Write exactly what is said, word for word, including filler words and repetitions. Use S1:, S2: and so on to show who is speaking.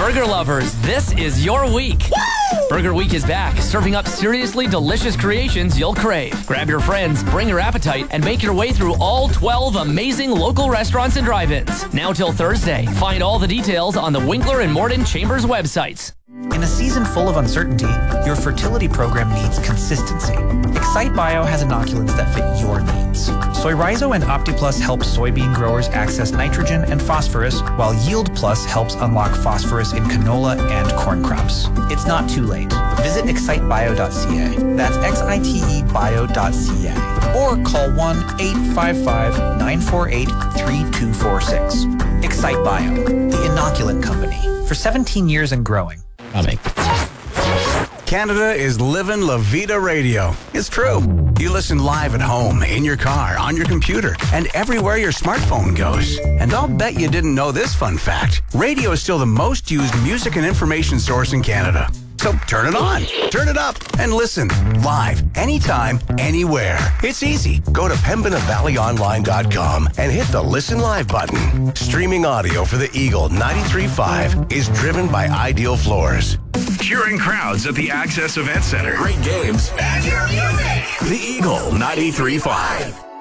S1: Burger lovers, this is your week. Woo! Burger Week is back, serving up seriously delicious creations you'll crave. Grab your friends, bring your appetite, and make your way through all twelve amazing local restaurants and drive-ins. Now till Thursday. Find all the details on the Winkler and Morton Chambers websites.
S2: In a season full of uncertainty, your fertility program needs consistency. Excite Bio has inoculants that fit your needs. Soy Rhizo and OptiPlus help soybean growers access nitrogen and phosphorus, while Yield Plus helps unlock phosphorus in canola and corn crops. It's not too late. Visit excite bio dot c a. That's X I T E bio dot c a. Or call one eight five five, nine four eight, three two four six. Excite Bio, the inoculant company, for seventeen years and growing.
S3: Coming.
S4: Canada is living La Vida Radio. It's true. You listen live at home, in your car, on your computer, and everywhere your smartphone goes. And I'll bet you didn't know this fun fact. Radio is still the most used music and information source in Canada. So turn it on, turn it up, and listen live, anytime, anywhere. It's easy. Go to pembina valley online dot com and hit the Listen Live button. Streaming audio for the Eagle ninety-three point five is driven by Ideal Floors.
S5: Cheering crowds at the Access Event Center.
S4: Great games and your music. The Eagle ninety-three point five.